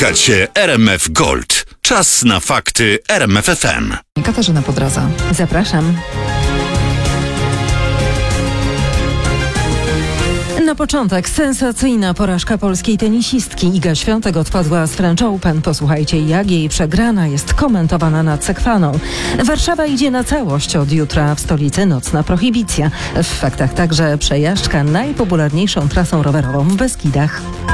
Słuchacie RMF Gold. Czas na fakty RMF FM. Katarzyna Podradza. Zapraszam. Na początek sensacyjna porażka polskiej tenisistki. Iga Świątek odpadła z French Open. Posłuchajcie, jak jej przegrana jest komentowana nad Sekwaną. Warszawa idzie na całość. Od jutra w stolicy nocna prohibicja. W faktach także przejażdżka najpopularniejszą trasą rowerową w Beskidach.